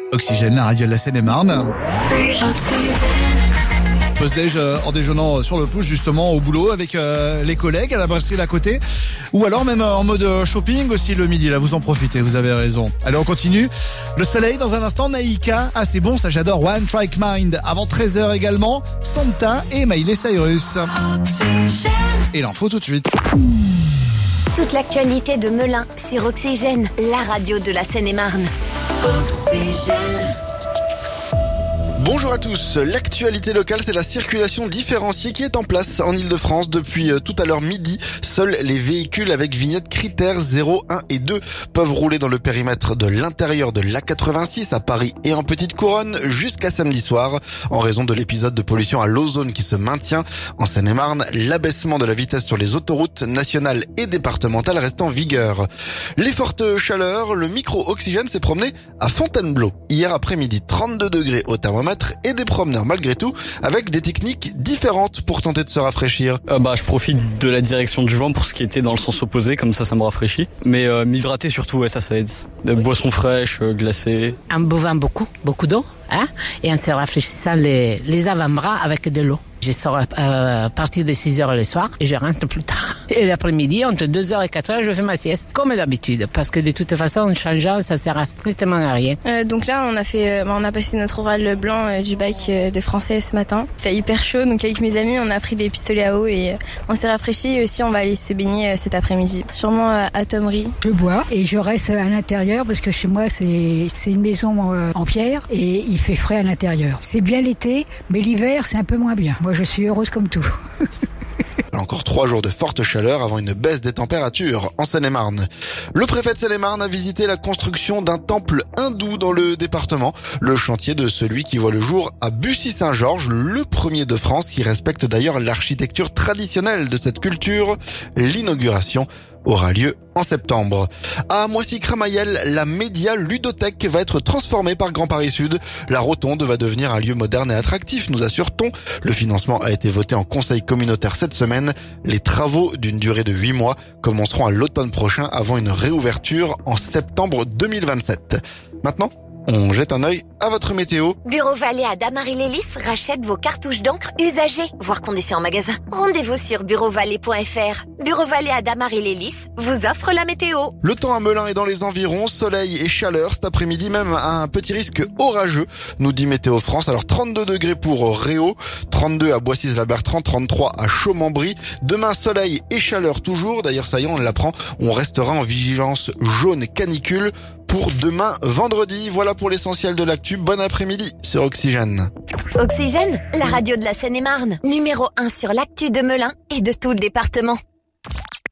Oxygène, la radio de la Seine-et-Marne. Pause-déj en déjeunant sur le pouce justement au boulot avec les collègues à la brasserie d'à côté, ou alors même en mode shopping aussi le midi, là vous en profitez, vous avez raison. Allez, on continue. Le soleil dans un instant, Naïka, ah c'est bon, ça j'adore. One Strike Mind avant 13h également, Santa et Miley Cyrus. Et l'info tout de suite. Toute l'actualité de Melun sur Oxygène, la radio de la Seine-et-Marne. Oxygène. Bonjour à tous, l'actualité locale, c'est la circulation différenciée qui est en place en Ile-de-France depuis tout à l'heure midi. Seuls les véhicules avec vignette critères 0, 1 et 2 peuvent rouler dans le périmètre de l'intérieur de l'A86 à Paris et en Petite Couronne jusqu'à samedi soir. En raison de l'épisode de pollution à l'ozone qui se maintient en Seine-et-Marne, l'abaissement de la vitesse sur les autoroutes nationales et départementales reste en vigueur. Les fortes chaleurs, le micro-oxygène s'est promené à Fontainebleau. Hier après-midi, 32 degrés au thermomètre et des promeneurs malgré tout avec des techniques différentes pour tenter de se rafraîchir. Je profite de la direction du vent pour ce qui était dans le sens opposé, comme ça me rafraîchit. Mais m'hydrater surtout, ouais, ça aide. Des boissons fraîches, glacées. En buvant beaucoup d'eau, et en se rafraîchissant les avant-bras avec de l'eau. Je sors à partir de 6h le soir et je rentre plus tard. Et l'après-midi, entre 2h et 4h, je fais ma sieste, comme d'habitude. Parce que de toute façon, en changeant, ça sert strictement à rien. Donc là, on a passé notre oral blanc du bac de français ce matin. Il fait hyper chaud, donc avec mes amis, on a pris des pistolets à eau et on s'est rafraîchi. Et aussi, on va aller se baigner cet après-midi. Sûrement à Thomery. Je bois et je reste à l'intérieur parce que chez moi, c'est une maison en pierre et il fait frais à l'intérieur. C'est bien l'été, mais l'hiver, c'est un peu moins bien. Moi, je suis heureuse comme tout. Encore 3 jours de forte chaleur avant une baisse des températures en Seine-et-Marne. Le préfet de Seine-et-Marne a visité la construction d'un temple hindou dans le département. Le chantier de celui qui voit le jour à Bussy-Saint-Georges, le premier de France qui respecte d'ailleurs l'architecture traditionnelle de cette culture. L'inauguration aura lieu en septembre. À Moissy-Cramayel, la Média Ludothèque va être transformée par Grand Paris Sud. La rotonde va devenir un lieu moderne et attractif, nous assure-t-on. Le financement a été voté en conseil communautaire cette semaine. Les travaux d'une durée de 8 mois commenceront à l'automne prochain avant une réouverture en septembre 2027. Maintenant, on jette un œil à votre météo. Bureau Vallée à Damary-les-Lys rachète vos cartouches d'encre usagées, voire conditions en magasin. Rendez-vous sur bureauvalet.fr. Bureau Vallée à Damary-les-Lys vous offre la météo. Le temps à Melun et dans les environs, soleil et chaleur. Cet après-midi même un petit risque orageux, nous dit Météo France. Alors 32 degrés pour Réau, 32 à Boissy-la-Bertrand, 33 à Chaumes-en-Brie. Demain, soleil et chaleur toujours. D'ailleurs, ça y est, on l'apprend, on restera en vigilance jaune et canicule pour demain vendredi. Voilà pour l'essentiel de l'actu. Bon après-midi sur Oxygène. Oxygène, la radio de la Seine-et-Marne. Numéro 1 sur l'actu de Melun et de tout le département.